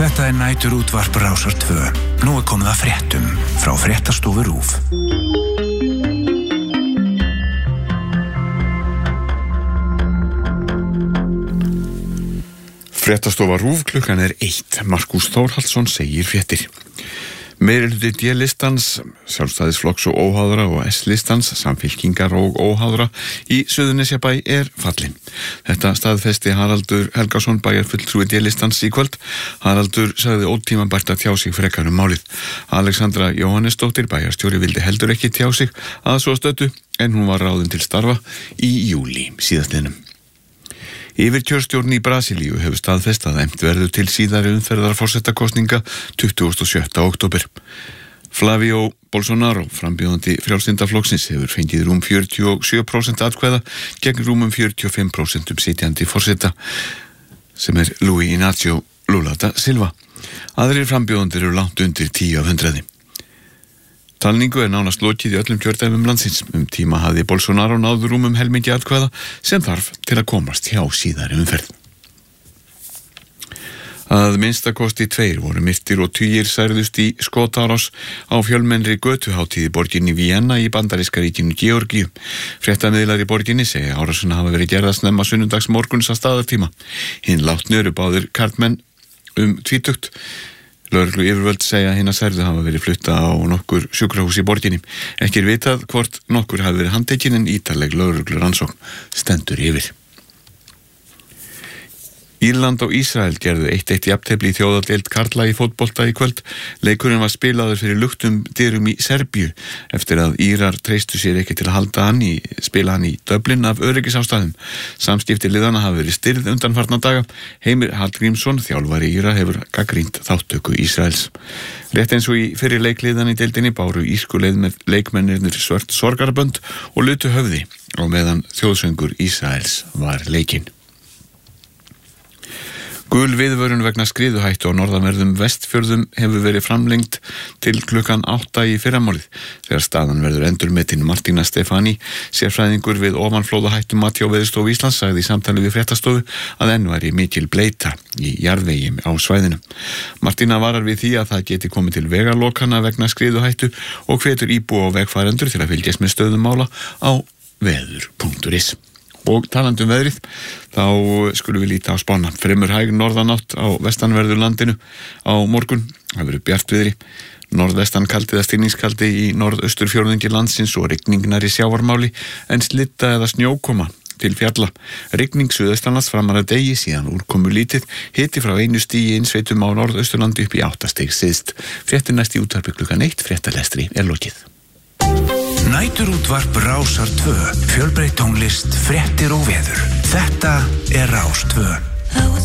Þetta nætur útvarp Rásar 2. Nú komið að fréttum frá Fréttastofu RÚV. Fréttastofa RÚV klukkan 1. Markús Þórhallsson segir fréttir. Meirihluti D-listans, Sjálfstæðisflokks og óháðra og S-listans, Samfylkingar og óháðra í Suðurnesjabæ fallinn. Þetta staðfesti Haraldur Helgason, bæjarfulltrúi D-listans í kvöld. Haraldur sagði ótímabært að tjá sig frekar málið. Alexandra Jóhannesdóttir, bæjarstjóri, vildi heldur ekki tjá sig að svo stöddu, en hún var ráðin til starfa í júlí síðastliðnum. Yfirkjörstjórn í Brasilíu hefur staðfest að efnt verður til síðari umferðar forsetakosninga 27. október. Flavio Bolsonaro, frambjóðandi Frjálslyndaflokksins, hefur fengið rúm 47% atkvæða gegn rúmum 45% sitjandi forseta, sem Luis Inácio Lula da Silva. Aðrir frambjóðandir eru langt undir 10 af 100. Talningu nánast lokið í öllum kjördæmum landsins. Tíma hafði Bolsonaro náð rúmum helmingi atkvæða sem þarf til að komast hjá síðari umferð. Að minnstakosti 2 voru myrtir og tugir særðust í skotárás á fjölmennri götuhátíð í borginni Vienna í bandaríska ríkinu Georgíu. Fréttamiðlar í borginni segja árásina hafa verið gerða snemma sunnudags morguns að staðartíma. Hinn látnu eru báðir karlmenn 20. Lögreglu yfirvöld segja hina særðu hafa verið flutta á nokkur sjúkrahús í borginni. Ekki vitað hvort nokkur hafi verið handtekinn en ítarleg lögreglu rannsókn stendur yfir. Írland og Ísrael gerðu 1-1 jafntefli í þjóðadeild karla í fótbolta í kvöld. Leikurinn var spilaður fyrir luktum dyrum í Serbíu eftir að Írar treystu sér ekki til að spila hann í Dublin af öryggisástæðum. Samskipti liðana hafa verið stirð undanfarna daga. Heimir Hallgrímsson, þjálfari Íra, hefur gagnrýnt þátttöku Ísraels. Rétt eins og í fyrri leikliðan í deildinni báru írsku leikmennirnir svört sorgarbönd og lutu höfði og meðan þjóðsöngur Ísraels var leikinn. Gul viðvörun vegna skriðuhættu á norðanverðum Vestfjörðum hefur verið framlengt til klukkan 8 í fyrramálið. Þegar staðan verður endurmetin. Martína Stefani, sérfræðingur við ofanflóðahættu Matjá Veðurstofu Íslands, sagði í samtali við Fréttastofu að enn væri mikil bleita í jarðvegi á svæðinu. Martína varar við því að það geti komið til vegalokana vegna skriðuhættu og hvetur íbúa og vegfarendur til að fylgjast með stöðum mála á veður.is. Og talandi veðrið, þá skulum við líta á spána. Fremur hæg norðanátt á vestanverðu landinu á morgun. Það verður bjartviðri. Norðvestan kaldi eða stinningskaldi í norðausturfjórðungi landsins og rigning nærri sjávarmáli en slitta eða snjókoma til fjalla. Rigning suðaustanlands framar að degi, síðan úrkomu lítið, hiti frá 1 stigi innsveitum á norðausturlandi upp í 8 stig syðst. Fréttir næst í útvarpi klukkan 1, fréttalestri lokið. Næturútvarp Rásar 2. Fjölbreytt tónlist, fréttir og veður. Þetta Rás 2.